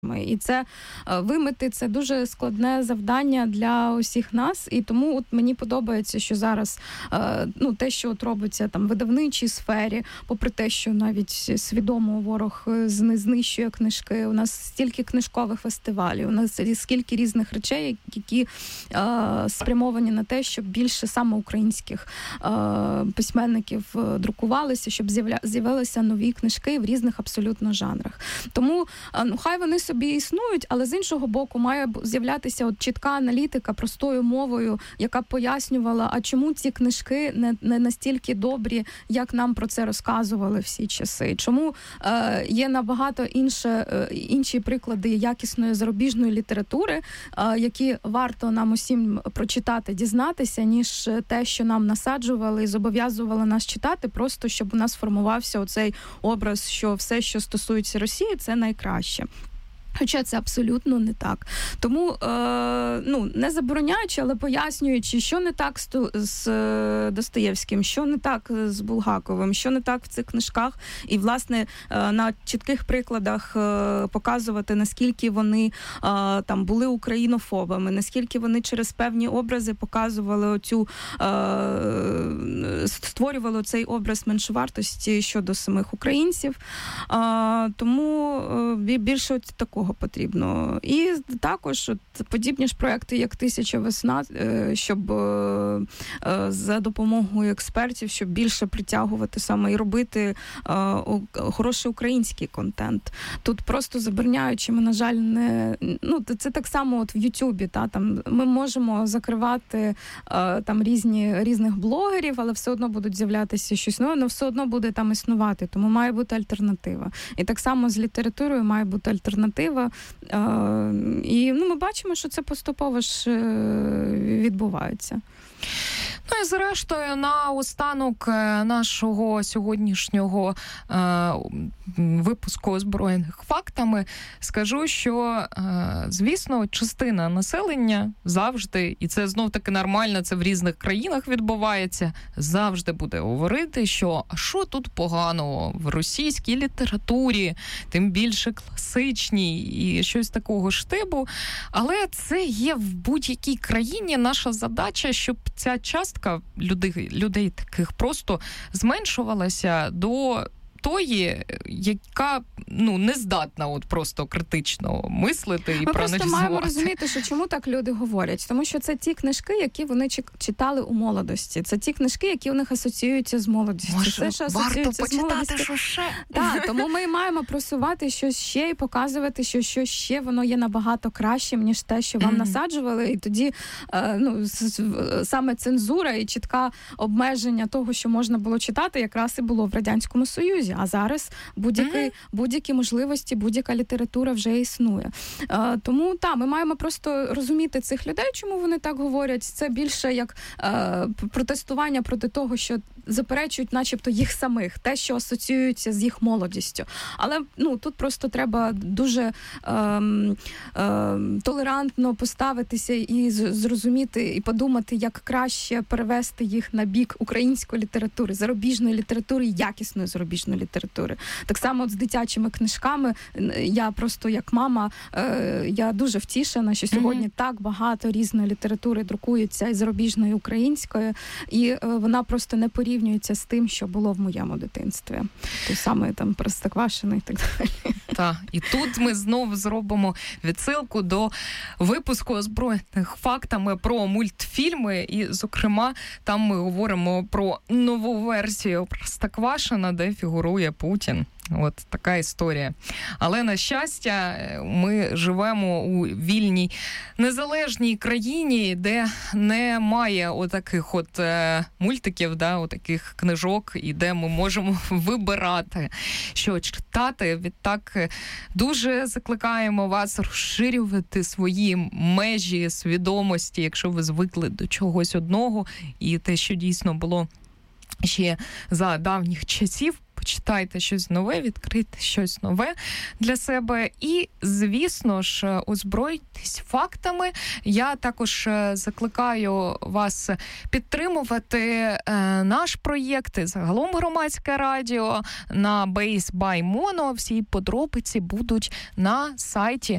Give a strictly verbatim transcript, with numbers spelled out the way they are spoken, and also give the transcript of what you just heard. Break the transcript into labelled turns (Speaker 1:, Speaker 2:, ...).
Speaker 1: І це вимити, це дуже складне завдання для усіх нас. І тому от мені подобається, що зараз ну, те, що от робиться там в видавничій сфері, попри те, що навіть свідомо ворог знищує книжки, у нас стільки книжкових фестивалів, у нас скільки різних речей, які е, спрямовані на те, щоб більше саме українських е, письменників друкувалися, щоб з'явилися нові книжки в різних абсолютно жанрах. Тому е, ну, хай вони собі існують, але з іншого боку має з'являтися от чітка аналітика простою мовою, яка пояснювала, а чому ці книжки не, не настільки добрі, як нам про це розказували всі часи. Чому е, є набагато інше, е, інші приклади якісної зарубіжної літератури, е, які варто нам усім прочитати, дізнатися, ніж те, що нам насаджували і зобов'язували нас читати, просто щоб у нас формувався оцей образ, що все, що стосується Росії, це найкраще. Хоча це абсолютно не так. Тому, е, ну, не забороняючи, але пояснюючи, що не так з, з Достоєвським, що не так з Булгаковим, що не так в цих книжках, і, власне, е, на чітких прикладах е, показувати, наскільки вони е, там були українофобами, наскільки вони через певні образи показували оцю, е, створювали цей образ меншовартості щодо самих українців. Е, тому е, більше такого потрібно. І також от подібні ж проекти, як «Тисяча весна», щоб за допомогою експертів, щоб більше притягувати саме і робити хороший український контент. Тут просто забороняючи, ми, на жаль, не... Ну, це так само от в Ютубі, та, там ми можемо закривати там різні, різних блогерів, але все одно будуть з'являтися щось нове, але все одно буде там існувати, тому має бути альтернатива. І так само з літературою має бути альтернатива. І ну, ми бачимо, що це поступово ж відбувається.
Speaker 2: Ну і зрештою, на останок нашого сьогоднішнього е, випуску «Озброєних фактами» скажу, що, е, звісно, частина населення завжди, і це знов-таки нормально, це в різних країнах відбувається, завжди буде говорити, що а що тут поганого в російській літературі, тим більше класичній і щось такого штибу. Але це є в будь-якій країні наша задача, щоб ця частка людей, людей таких просто зменшувалася до тої, яка ну не здатна от просто критично мислити і
Speaker 1: Ми
Speaker 2: проаналізувати.
Speaker 1: Ми просто маємо розуміти, що чому так люди говорять. Тому що це ті книжки, які вони читали у молодості. Це ті книжки, які у них асоціюються з молодістю.
Speaker 2: Може,
Speaker 1: це, що
Speaker 2: варто
Speaker 1: з молодістю.
Speaker 2: що ще?
Speaker 1: Так, тому ми маємо просувати щось ще і показувати, що щось ще воно є набагато кращим, ніж те, що вам mm-hmm. насаджували. І тоді ну, саме цензура і чітке обмеження того, що можна було читати, якраз і було в Радянському Союзі. А зараз будь-які, mm-hmm. будь-які можливості, будь-яка література вже існує. А, тому, так, ми маємо просто розуміти цих людей, чому вони так говорять. Це більше як а, протестування проти того, що заперечують начебто їх самих, те, що асоціюється з їх молодістю. Але ну, тут просто треба дуже ем, ем, толерантно поставитися і зрозуміти, і подумати, як краще перевести їх на бік української літератури, зарубіжної літератури, якісної зарубіжної літератури. Так само от з дитячими книжками. Я просто як мама, е, я дуже втішена, що сьогодні mm-hmm. так багато різної літератури друкується і зарубіжної, і української, і е, вона просто не порівнюється з тим, що було в моєму дитинстві. Той самий там Простоквашино і так далі.
Speaker 2: Так, і тут ми знову зробимо відсилку до випуску «Озброєних фактами» про мультфільми, і, зокрема, там ми говоримо про нову версію Простоквашино, де фігурує Путін. От така історія. Але, на щастя, ми живемо у вільній, незалежній країні, де немає отаких от е, мультиків, да, отаких книжок, і де ми можемо вибирати, що читати. Відтак дуже закликаємо вас розширювати свої межі свідомості, якщо ви звикли до чогось одного, і те, що дійсно було ще за давніх часів, почитайте щось нове, відкрийте щось нове для себе. І, звісно ж, озбройтесь фактами. Я також закликаю вас підтримувати наш проєкт і загалом Громадське радіо на Base by Mono. Всі подробиці будуть на сайті